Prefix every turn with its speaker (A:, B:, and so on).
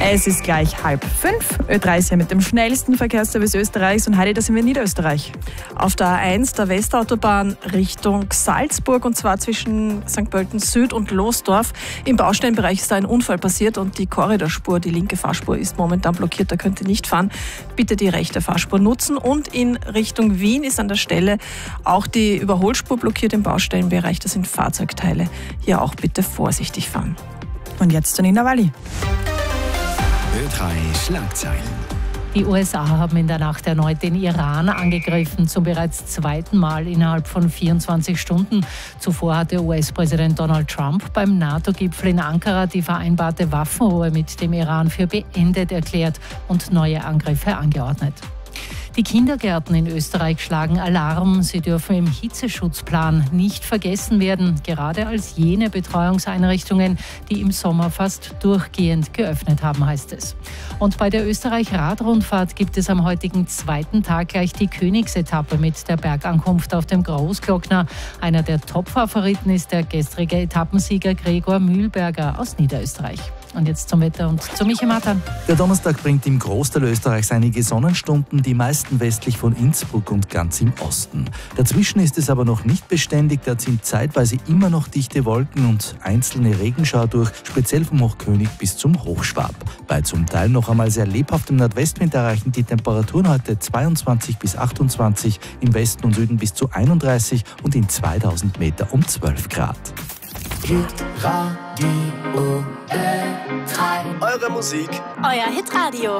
A: Es ist gleich 4:30. Ö3 ist ja mit dem schnellsten Verkehrsservice Österreichs und heute, da sind wir in Niederösterreich.
B: Auf der A1 der Westautobahn Richtung Salzburg, und zwar zwischen St. Pölten Süd und Losdorf. Im Baustellenbereich ist da ein Unfall passiert und die Korridorspur, die linke Fahrspur, ist momentan blockiert, da könnt ihr nicht fahren. Bitte die rechte Fahrspur nutzen. Und in Richtung Wien ist an der Stelle auch die Überholspur blockiert im Baustellenbereich. Das sind Fahrzeugteile. Hier auch bitte vorsichtig fahren.
A: Und jetzt zu Nina Walli.
C: Ö3 Schlagzeilen.
D: Die USA haben in der Nacht erneut den Iran angegriffen, zum bereits zweiten Mal innerhalb von 24 Stunden. Zuvor hatte US-Präsident Donald Trump beim NATO-Gipfel in Ankara die vereinbarte Waffenruhe mit dem Iran für beendet erklärt und neue Angriffe angeordnet. Die Kindergärten in Österreich schlagen Alarm. Sie dürfen im Hitzeschutzplan nicht vergessen werden, gerade als jene Betreuungseinrichtungen, die im Sommer fast durchgehend geöffnet haben, heißt es. Und bei der Österreich-Radrundfahrt gibt es am heutigen zweiten Tag gleich die Königsetappe mit der Bergankunft auf dem Großglockner. Einer der Top-Favoriten ist der gestrige Etappensieger Gregor Mühlberger aus Niederösterreich. Und jetzt zum Wetter und zu Michi Matan.
E: Der Donnerstag bringt im Großteil Österreichs einige Sonnenstunden, die meisten westlich von Innsbruck und ganz im Osten. Dazwischen ist es aber noch nicht beständig, da ziehen zeitweise immer noch dichte Wolken und einzelne Regenschauer durch, speziell vom Hochkönig bis zum Hochschwab. Bei zum Teil noch einmal sehr lebhaftem Nordwestwind erreichen die Temperaturen heute 22 bis 28, im Westen und Süden bis zu 31 und in 2000 Meter um 12 Grad.
C: Hitradio Ö3. Eure Musik.
F: Euer Hitradio.